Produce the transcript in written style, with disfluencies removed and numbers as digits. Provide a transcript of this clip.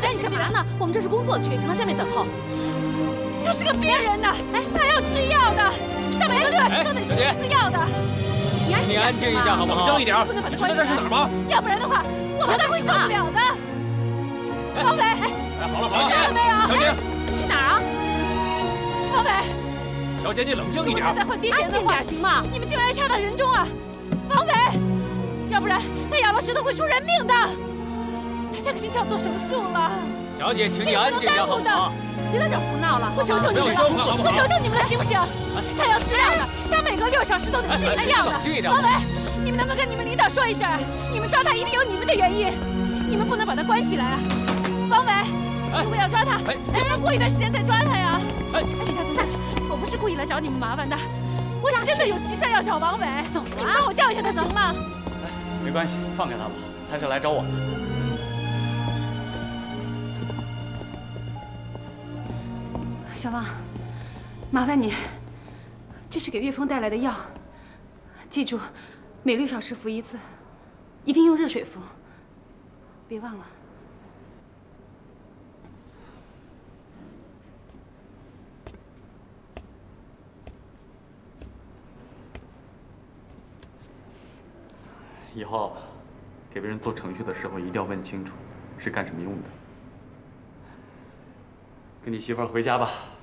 的事情。你干嘛呢？我们这是工作区，请到下面等候。 他是个病人呢，他要吃药的，他每个6小时都得吃1次药的。 你安静一下好不好？ 冷静一点。 不能把他关起来。 你知道这是哪儿吗？ 要不然的话，我怕他会受不了的。王伟， 好了好了， 听到没有？ 小姐， 你去哪儿啊？ 王伟， 小姐你冷静一点。 如果他再换癫痫的话， 行吗？ 你们竟然要掐到人中啊！王伟，要不然他咬了石头会出人命的。他下个星期要做手术了。 小姐，请你安静点好不好？ 别在这胡闹了！ 我求求你们了，我求求你们了，行不行？他要吃药的，他每隔6小时都得吃1次药的。王伟，你们能不能跟你们领导说一声？你们抓他一定有你们的原因，你们不能把他关起来啊！王伟，如果要抓他，能不能过一段时间再抓他呀？警察，下去！我不是故意来找你们麻烦的，我是真的有急事要找王伟。走，你们帮我叫一下他行吗？ 没关系，放开他吧，他是来找我的。 小王，麻烦你，这是给岳峰带来的药，记住，每6小时服1次，一定用热水服，别忘了。 以后给别人做程序的时候，一定要问清楚是干什么用的。跟你媳妇儿回家吧。